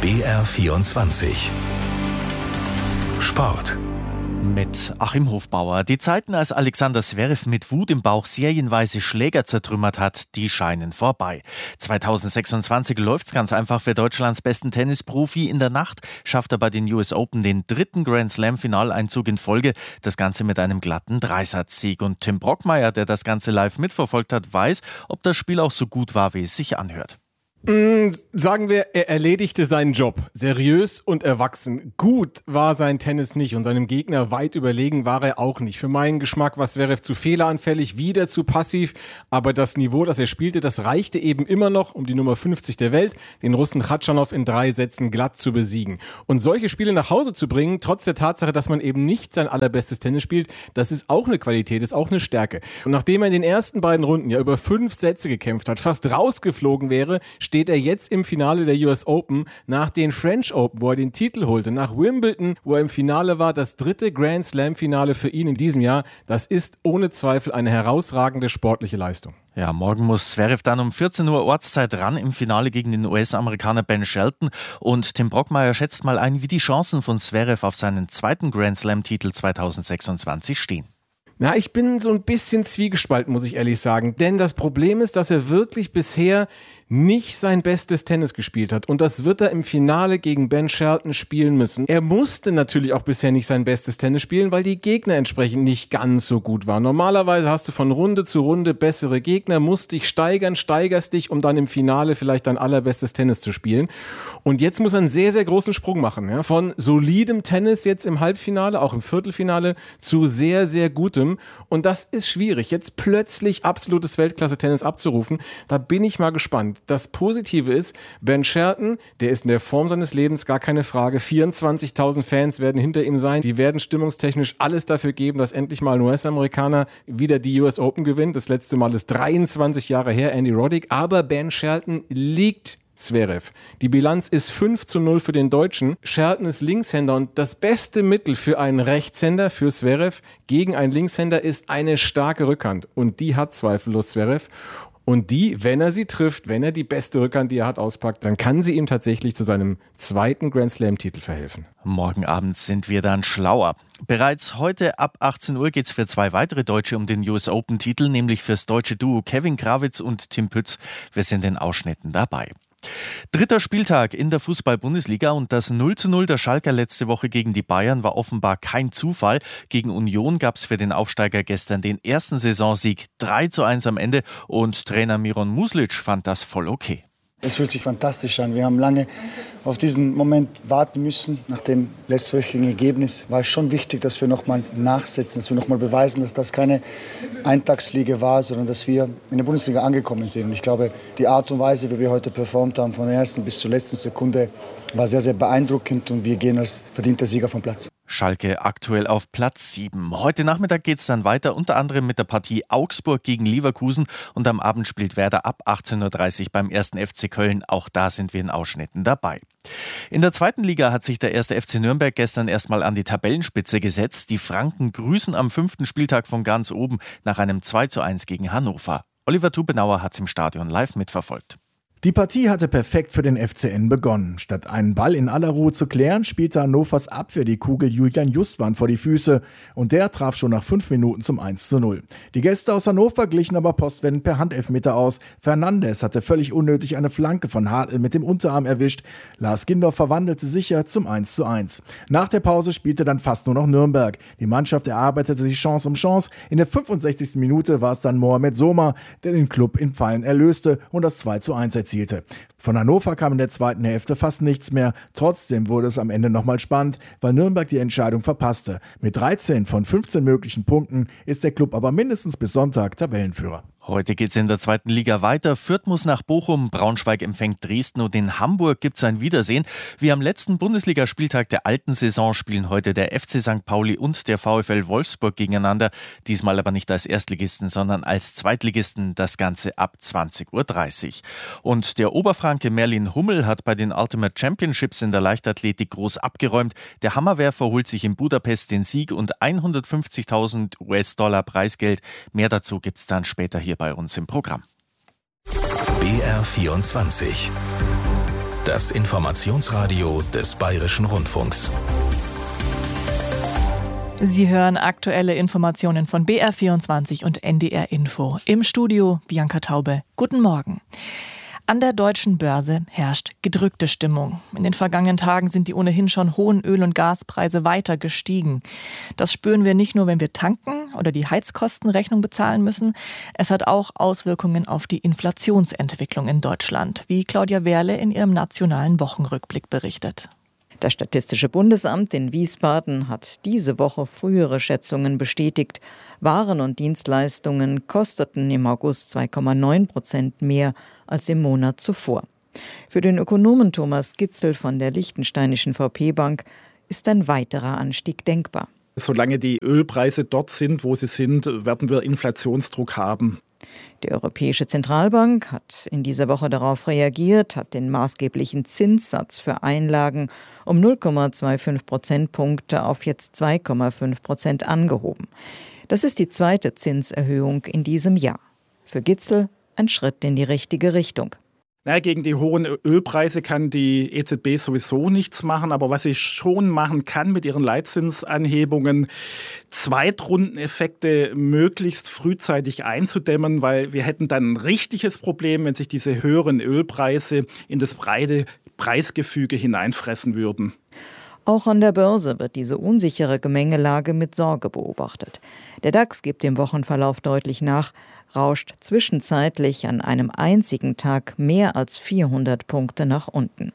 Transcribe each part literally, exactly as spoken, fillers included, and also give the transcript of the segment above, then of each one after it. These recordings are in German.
B R vierundzwanzig Sport. Mit Achim Hofbauer. Die Zeiten, als Alexander Zverev mit Wut im Bauch serienweise Schläger zertrümmert hat, die scheinen vorbei. zweitausendsechsundzwanzig läuft's ganz einfach für Deutschlands besten Tennisprofi. In der Nacht schafft er bei den U S Open den dritten Grand Slam-Finaleinzug in Folge. Das Ganze mit einem glatten Dreisatzsieg. Und Tim Brockmeier, der das Ganze live mitverfolgt hat, weiß, ob das Spiel auch so gut war, wie es sich anhört. Mm, sagen wir, er erledigte seinen Job. Seriös und erwachsen. Gut war sein Tennis nicht und seinem Gegner weit überlegen war er auch nicht. Für meinen Geschmack war Zverev zu fehleranfällig, wieder zu passiv. Aber das Niveau, das er spielte, das reichte eben immer noch, um die Nummer fünfzig der Welt, den Russen Khachanov in drei Sätzen glatt zu besiegen. Und solche Spiele nach Hause zu bringen, trotz der Tatsache, dass man eben nicht sein allerbestes Tennis spielt, das ist auch eine Qualität, ist auch eine Stärke. Und nachdem er in den ersten beiden Runden ja über fünf Sätze gekämpft hat, fast rausgeflogen wäre, steht er jetzt im Finale der U S Open nach den French Open, wo er den Titel holte, nach Wimbledon, wo er im Finale war, das dritte Grand Slam Finale für ihn in diesem Jahr. Das ist ohne Zweifel eine herausragende sportliche Leistung. Ja, morgen muss Zverev dann um vierzehn Uhr Ortszeit ran im Finale gegen den U S-Amerikaner Ben Shelton. Und Tim Brockmeier schätzt mal ein, wie die Chancen von Zverev auf seinen zweiten Grand Slam-Titel zweitausendsechsundzwanzig stehen. Na, ich bin so ein bisschen zwiegespalten, muss ich ehrlich sagen. Denn das Problem ist, dass er wirklich bisher nicht sein bestes Tennis gespielt hat. Und das wird er im Finale gegen Ben Shelton spielen müssen. Er musste natürlich auch bisher nicht sein bestes Tennis spielen, weil die Gegner entsprechend nicht ganz so gut waren. Normalerweise hast du von Runde zu Runde bessere Gegner, musst dich steigern, steigerst dich, um dann im Finale vielleicht dein allerbestes Tennis zu spielen. Und jetzt muss er einen sehr, sehr großen Sprung machen. Ja? Von solidem Tennis jetzt im Halbfinale, auch im Viertelfinale, zu sehr, sehr gutem. Und das ist schwierig, jetzt plötzlich absolutes Weltklasse-Tennis abzurufen. Da bin ich mal gespannt. Das Positive ist, Ben Shelton, der ist in der Form seines Lebens, gar keine Frage. vierundzwanzigtausend Fans werden hinter ihm sein. Die werden stimmungstechnisch alles dafür geben, dass endlich mal ein U S-Amerikaner wieder die U S Open gewinnt. Das letzte Mal ist dreiundzwanzig Jahre her, Andy Roddick. Aber Ben Shelton liegt Zverev. Die Bilanz ist fünf zu null für den Deutschen. Shelton ist Linkshänder und das beste Mittel für einen Rechtshänder, für Zverev, gegen einen Linkshänder ist eine starke Rückhand. Und die hat zweifellos Zverev. Und die, wenn er sie trifft, wenn er die beste Rückhand, die er hat, auspackt, dann kann sie ihm tatsächlich zu seinem zweiten Grand Slam-Titel verhelfen. Morgen Abend sind wir dann schlauer. Bereits heute ab achtzehn Uhr geht es für zwei weitere Deutsche um den U S Open-Titel, nämlich fürs deutsche Duo Kevin Krawitz und Tim Pütz. Wir sind in Ausschnitten dabei. Dritter Spieltag in der Fußball-Bundesliga und das null zu null der Schalker letzte Woche gegen die Bayern war offenbar kein Zufall. Gegen Union gab es für den Aufsteiger gestern den ersten Saisonsieg, drei zu eins am Ende und Trainer Miron Muslic fand das voll okay. Es fühlt sich fantastisch an. Wir haben lange auf diesen Moment warten müssen. Nach dem letztwöchigen Ergebnis war es schon wichtig, dass wir nochmal nachsetzen, dass wir nochmal beweisen, dass das keine Eintagsfliege war, sondern dass wir in der Bundesliga angekommen sind. Und ich glaube, die Art und Weise, wie wir heute performt haben, von der ersten bis zur letzten Sekunde, war sehr, sehr beeindruckend und wir gehen als verdienter Sieger vom Platz. Schalke aktuell auf Platz sieben. Heute Nachmittag geht es dann weiter, unter anderem mit der Partie Augsburg gegen Leverkusen und am Abend spielt Werder ab achtzehn Uhr dreißig beim ersten F C Köln. Auch da sind wir in Ausschnitten dabei. In der zweiten Liga hat sich der erste F C Nürnberg gestern erstmal an die Tabellenspitze gesetzt. Die Franken grüßen am fünften Spieltag von ganz oben nach einem zwei zu eins gegen Hannover. Oliver Tubenauer hat es im Stadion live mitverfolgt. Die Partie hatte perfekt für den F C N begonnen. Statt einen Ball in aller Ruhe zu klären, spielte Hannovers Abwehr die Kugel Julian Justwan vor die Füße und der traf schon nach fünf Minuten zum eins zu null. Die Gäste aus Hannover glichen aber postwendend per Handelfmeter aus. Fernandes hatte völlig unnötig eine Flanke von Hartl mit dem Unterarm erwischt. Lars Gindorf verwandelte sicher zum eins zu eins. Nach der Pause spielte dann fast nur noch Nürnberg. Die Mannschaft erarbeitete sich Chance um Chance. In der fünfundsechzigsten Minute war es dann Mohamed Soma, der den Klub in Fallen erlöste und das zwei zu eins erzielte. Von Hannover kam in der zweiten Hälfte fast nichts mehr. Trotzdem wurde es am Ende nochmal spannend, weil Nürnberg die Entscheidung verpasste. Mit dreizehn von fünfzehn möglichen Punkten ist der Klub aber mindestens bis Sonntag Tabellenführer. Heute geht's in der zweiten Liga weiter. Fürth muss nach Bochum, Braunschweig empfängt Dresden und in Hamburg gibt's ein Wiedersehen. Wie am letzten Bundesligaspieltag der alten Saison spielen heute der F C Sankt Pauli und der VfL Wolfsburg gegeneinander. Diesmal aber nicht als Erstligisten, sondern als Zweitligisten. Das Ganze ab zwanzig Uhr dreißig. Und der Oberfranke Merlin Hummel hat bei den Ultimate Championships in der Leichtathletik groß abgeräumt. Der Hammerwerfer holt sich in Budapest den Sieg und hundertfünfzigtausend U S-Dollar Preisgeld. Mehr dazu gibt's dann später hier bei uns im Programm. B R vierundzwanzig Das Informationsradio des Bayerischen Rundfunks. Sie hören aktuelle Informationen von B R vierundzwanzig und N D R Info. Im Studio Bianca Taube. Guten Morgen. An der deutschen Börse herrscht gedrückte Stimmung. In den vergangenen Tagen sind die ohnehin schon hohen Öl- und Gaspreise weiter gestiegen. Das spüren wir nicht nur, wenn wir tanken oder die Heizkostenrechnung bezahlen müssen. Es hat auch Auswirkungen auf die Inflationsentwicklung in Deutschland, wie Claudia Werle in ihrem nationalen Wochenrückblick berichtet. Das Statistische Bundesamt in Wiesbaden hat diese Woche frühere Schätzungen bestätigt. Waren und Dienstleistungen kosteten im August zwei Komma neun Prozent mehr als im Monat zuvor. Für den Ökonomen Thomas Gitzel von der Liechtensteinischen V P-Bank ist ein weiterer Anstieg denkbar. Solange die Ölpreise dort sind, wo sie sind, werden wir Inflationsdruck haben. Die Europäische Zentralbank hat in dieser Woche darauf reagiert, hat den maßgeblichen Zinssatz für Einlagen um null Komma fünfundzwanzig Prozentpunkte auf jetzt zwei Komma fünf Prozent angehoben. Das ist die zweite Zinserhöhung in diesem Jahr. Für Gitzel ein Schritt in die richtige Richtung. Naja, gegen die hohen Ölpreise kann die E Z B sowieso nichts machen, aber was sie schon machen kann mit ihren Leitzinsanhebungen, Zweitrundeneffekte möglichst frühzeitig einzudämmen, weil wir hätten dann ein richtiges Problem, wenn sich diese höheren Ölpreise in das breite Preisgefüge hineinfressen würden. Auch an der Börse wird diese unsichere Gemengelage mit Sorge beobachtet. Der DAX gibt im Wochenverlauf deutlich nach, rauscht zwischenzeitlich an einem einzigen Tag mehr als vierhundert Punkte nach unten.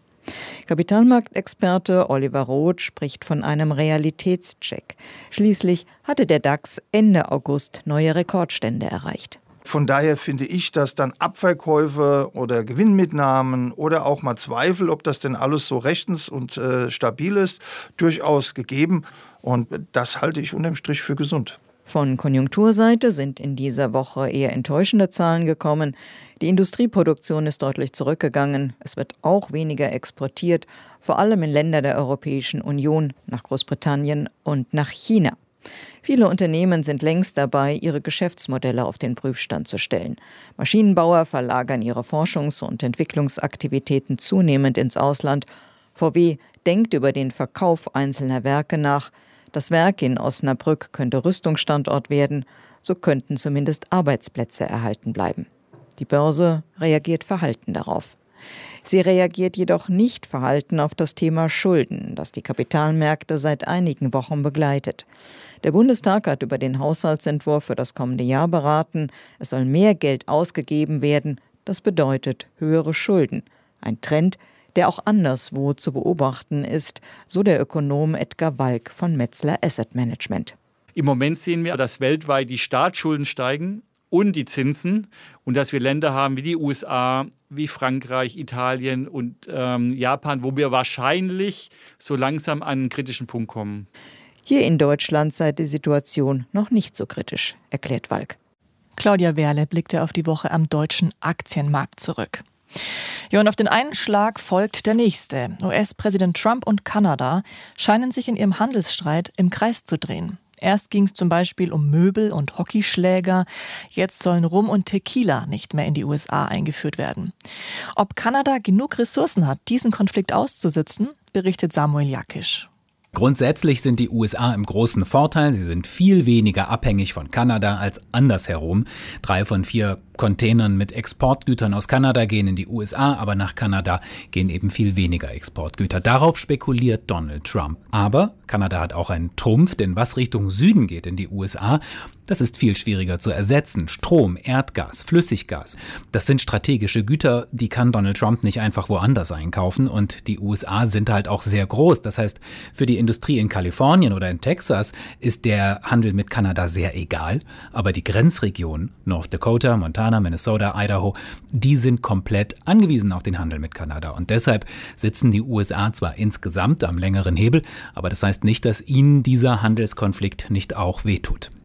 Kapitalmarktexperte Oliver Roth spricht von einem Realitätscheck. Schließlich hatte der DAX Ende August neue Rekordstände erreicht. Von daher finde ich, dass dann Abverkäufe oder Gewinnmitnahmen oder auch mal Zweifel, ob das denn alles so rechtens und äh, stabil ist, durchaus gegeben. Und das halte ich unterm Strich für gesund. Von Konjunkturseite sind in dieser Woche eher enttäuschende Zahlen gekommen. Die Industrieproduktion ist deutlich zurückgegangen. Es wird auch weniger exportiert, vor allem in Länder der Europäischen Union, nach Großbritannien und nach China. Viele Unternehmen sind längst dabei, ihre Geschäftsmodelle auf den Prüfstand zu stellen. Maschinenbauer verlagern ihre Forschungs- und Entwicklungsaktivitäten zunehmend ins Ausland. V W denkt über den Verkauf einzelner Werke nach. Das Werk in Osnabrück könnte Rüstungsstandort werden. So könnten zumindest Arbeitsplätze erhalten bleiben. Die Börse reagiert verhalten darauf. Sie reagiert jedoch nicht verhalten auf das Thema Schulden, das die Kapitalmärkte seit einigen Wochen begleitet. Der Bundestag hat über den Haushaltsentwurf für das kommende Jahr beraten. Es soll mehr Geld ausgegeben werden. Das bedeutet höhere Schulden. Ein Trend, der auch anderswo zu beobachten ist, so der Ökonom Edgar Walk von Metzler Asset Management. Im Moment sehen wir, dass weltweit die Staatsschulden steigen und die Zinsen und dass wir Länder haben wie die U S A, wie Frankreich, Italien und ähm, Japan, wo wir wahrscheinlich so langsam an einen kritischen Punkt kommen. Hier in Deutschland sei die Situation noch nicht so kritisch, erklärt Walk. Claudia Werle blickte auf die Woche am deutschen Aktienmarkt zurück. Ja, und auf den einen Schlag folgt der nächste. U S-Präsident Trump und Kanada scheinen sich in ihrem Handelsstreit im Kreis zu drehen. Erst ging es zum Beispiel um Möbel und Hockeyschläger. Jetzt sollen Rum und Tequila nicht mehr in die U S A eingeführt werden. Ob Kanada genug Ressourcen hat, diesen Konflikt auszusitzen, berichtet Samuel Jakisch. Grundsätzlich sind die U S A im großen Vorteil. Sie sind viel weniger abhängig von Kanada als andersherum. Drei von vier Containern mit Exportgütern aus Kanada gehen in die U S A, aber nach Kanada gehen eben viel weniger Exportgüter. Darauf spekuliert Donald Trump. Aber Kanada hat auch einen Trumpf, denn was Richtung Süden geht in die U S A, das ist viel schwieriger zu ersetzen. Strom, Erdgas, Flüssiggas, das sind strategische Güter, die kann Donald Trump nicht einfach woanders einkaufen. Und die U S A sind halt auch sehr groß. Das heißt, für die Industrie in Kalifornien oder in Texas ist der Handel mit Kanada sehr egal. Aber die Grenzregionen, North Dakota, Montana, Minnesota, Idaho, die sind komplett angewiesen auf den Handel mit Kanada. Und deshalb sitzen die U S A zwar insgesamt am längeren Hebel, aber das heißt nicht, dass ihnen dieser Handelskonflikt nicht auch wehtut.